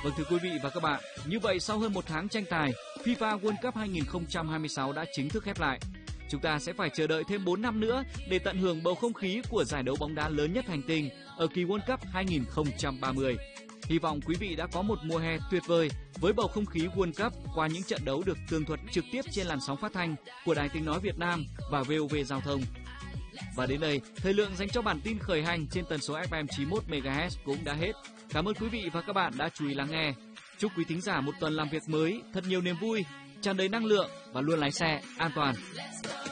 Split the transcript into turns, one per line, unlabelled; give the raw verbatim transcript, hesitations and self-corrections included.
Vâng thưa quý vị và các bạn, như vậy sau hơn một tháng tranh tài, FIFA World Cup hai không hai sáu đã chính thức khép lại. Chúng ta sẽ phải chờ đợi thêm bốn năm nữa để tận hưởng bầu không khí của giải đấu bóng đá lớn nhất hành tinh ở kỳ World Cup hai không ba không. Hy vọng quý vị đã có một mùa hè tuyệt vời với bầu không khí World Cup qua những trận đấu được tường thuật trực tiếp trên làn sóng phát thanh của Đài Tiếng nói Việt Nam và vê o vê Giao thông. Và đến đây, thời lượng dành cho bản tin khởi hành trên tần số ép em chín mươi mốt mê ga héc cũng đã hết. Cảm ơn quý vị và các bạn đã chú ý lắng nghe. Chúc quý thính giả một tuần làm việc mới thật nhiều niềm vui, tràn đầy năng lượng và luôn lái xe an toàn.